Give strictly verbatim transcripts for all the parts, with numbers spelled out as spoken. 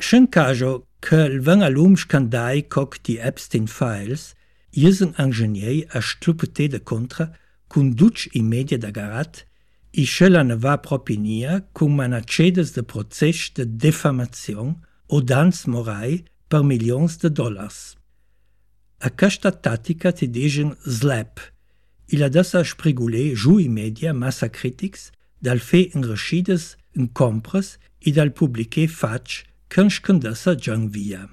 Scen caso che il ven a lum scandai coc di Epstein Files, iesen ingenier a strupete de contra, cun duc in media da garat, i scella ne va propinia cum manacedes de procès de defamazion o dans morai per milions de dollars. A casta tattica ti degen slap. Il a dasa sprigulé giù i media massa critics dal fe enrescides en compras i dal publiqué fatg canch candassa giang via.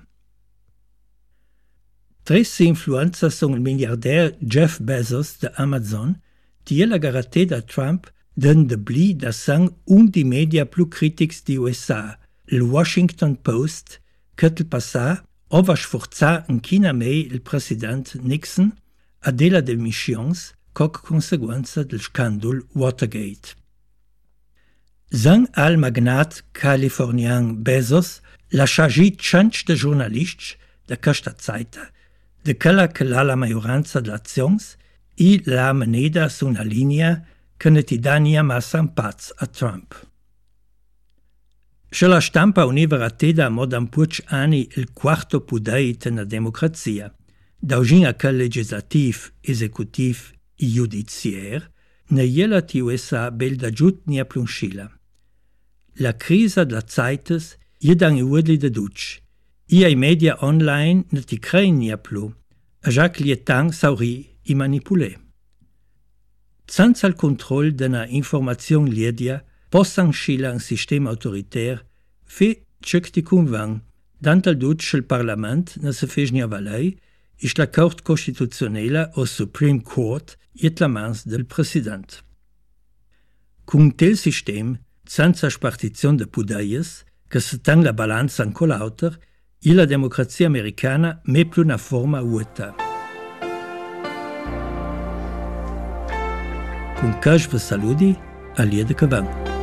Tres influenza son il miliardaire Jeff Bezos de Amazon, die la garate da Trump den de bli da sang un di media plus critics di U S A, il Washington Post, che il passà ova sforzà in China mei il president Nixon a della demissions coc conseguenza del scandal Watergate. Sang al magnat californian Bezos la chargit chanch de journalists de casta zaita, de quella che la la maggioranza de actions i la moneda su una linea che ne ti dania massa un paz a Trump. Se la stampa univera teda modam puc ani il quarto pudeit na democrazia, daugin a quel legislativ, executiv i judiciaire, ne jela ti U S A bel da giut nia plunschila. La crisa da Zeites jedan i uedli de duc. I ai media online ne ti crein nia plu, a jac lietan sauri i manipulé. Senza il control della informazione liedia, possan scila un sistema autoritaire fe cec ti convan, dant al duc il Parlament ne se fes nia valei, isch la Cort Constituzionella o Supreme Court iet la mans del President. Cun tel sistem, senza spartizione de pudaies, che se tan la balanza an colauter, i la democrazia americana me plu na forma ueta. Cun cash vă saludi, Alie de Cavan.